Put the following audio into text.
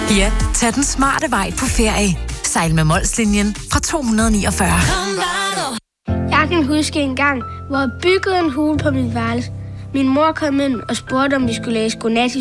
Ja, tag den smarte vej på ferie. Sejl med Molslinjen fra 249. Jeg kan huske en gang, hvor jeg byggede en hule på mit værelse. Min mor kom ind og spurgte, om vi skulle læse godnat